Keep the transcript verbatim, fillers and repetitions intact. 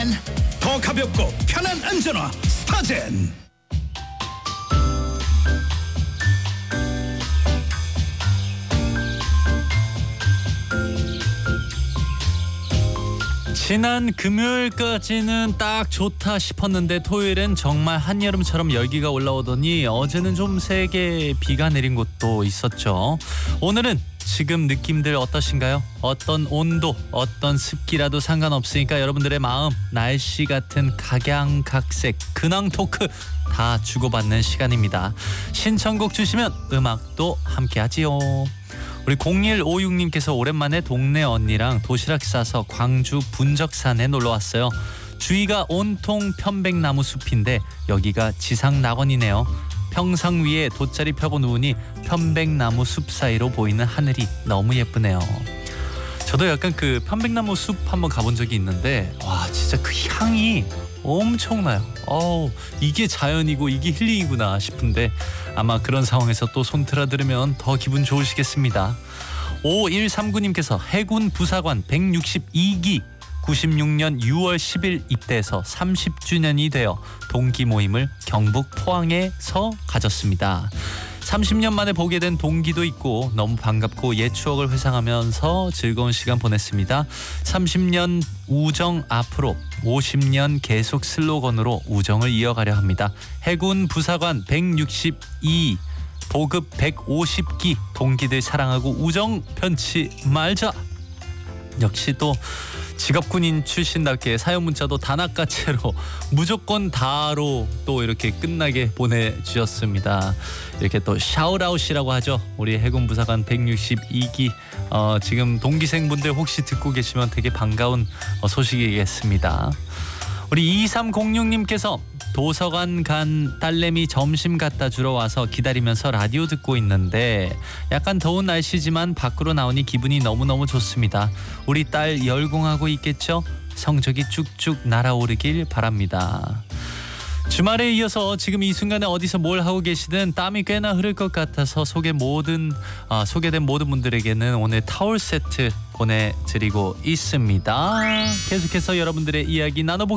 스타젠. 더 가볍고 편한 안전화 스타젠. 지난 금요일까지는 딱 좋다 싶었는데 토요일엔 정말 한여름처럼 열기가 올라오더니 어제는 좀 세게 비가 내린 곳도 있었죠. 오늘은 지금 느낌들 어떠신가요? 어떤 온도, 어떤 습기라도 상관없으니까 여러분들의 마음, 날씨 같은 각양각색 근황 토크 다 주고받는 시간입니다. 신청곡 주시면 음악도 함께하지요. 우리 공일오육님께서 오랜만에 동네 언니랑 도시락 싸서 광주 분적산에 놀러왔어요. 주위가 온통 편백나무 숲인데 여기가 지상낙원이네요. 평상 위에 돗자리 펴고 누우니 편백나무 숲 사이로 보이는 하늘이 너무 예쁘네요. 저도 약간 그 편백나무 숲 한번 가본 적이 있는데 와 진짜 그 향이 엄청나요. 어우, 이게 자연이고 이게 힐링이구나 싶은데 아마 그런 상황에서 또 손틀어 들으면 더 기분 좋으시겠습니다. 오일삼구님께서 해군 부사관 백육십이 기 구십육년 유월 십일 입대해서 삼십 주년이 되어 동기 모임을 경북 포항에서 가졌습니다. 삼십 년 만에 보게 된 동기도 있고 너무 반갑고 옛 추억을 회상하면서 즐거운 시간 보냈습니다. 삼십 년 우정 앞으로 오십 년 계속 슬로건으로 우정을 이어가려 합니다. 해군 부사관 백육십이 보급 백오십 기 동기들 사랑하고 우정 편치 말자. 역시 또 직업군인 출신답게 사연 문자도 단아까체로 무조건 다로 또 이렇게 끝나게 보내주셨습니다. 이렇게 또 샤웃아웃이라고 하죠. 우리 해군 부사관 백육십이 기 어, 지금 동기생분들 혹시 듣고 계시면 되게 반가운 어, 소식이겠습니다. 우리 이삼공육님께서 도서관 간 딸내미 점심 갖다 주러 와서 기다리면서 라디오 듣고 있는데 약간 더운 날씨지만 밖으로 나오니 기분이 너무너무 좋습니다. 우리 딸 열공하고 있겠죠? 성적이 쭉쭉 날아오르길 바랍니다. 주말에 이어서 지금 이 순간에 어디서 뭘 하고 계시든 땀이 꽤나 흐를 것 같아서 소개 모든 아, 소개된 모든 분들에게는 오늘 타월 세트 보내드리고 있습니다. 계속해서 여러분들의 이야기 나눠볼게요.